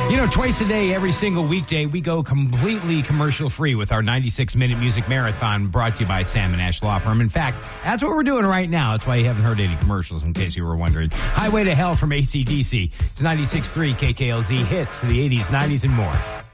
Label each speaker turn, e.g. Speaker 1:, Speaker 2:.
Speaker 1: Twice a day, every single weekday, we go completely commercial-free with our 96-minute music marathon brought to you by Sam and Ash Law Firm. In fact, that's what we're doing right now. That's why you haven't heard any commercials, in case you were wondering. Highway to Hell from AC/DC. It's 96.3 KKLZ hits to the 80s, 90s, and more.